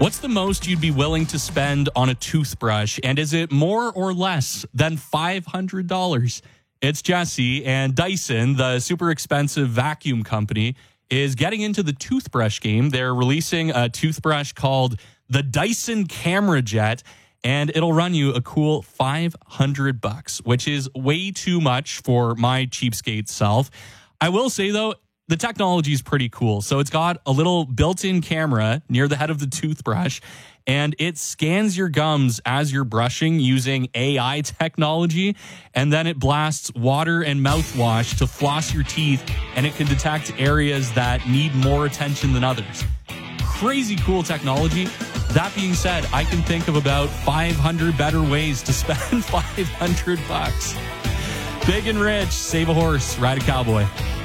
What's the most you'd be willing to spend on a toothbrush? And is it more or less than $500? It's Jesse, and Dyson, the super expensive vacuum company, is getting into the toothbrush game. They're releasing a toothbrush called the Dyson Camera Jet, and it'll run you a cool $500, which is way too much for my cheapskate self. I will say, though, the technology is pretty cool. So it's got a little built-in camera near the head of the toothbrush, and it scans your gums as you're brushing using AI technology, and then it blasts water and mouthwash to floss your teeth, and it can detect areas that need more attention than others. Crazy cool technology. That being said, I can think of about 500 better ways to spend $500. Big and rich, save a horse, ride a cowboy.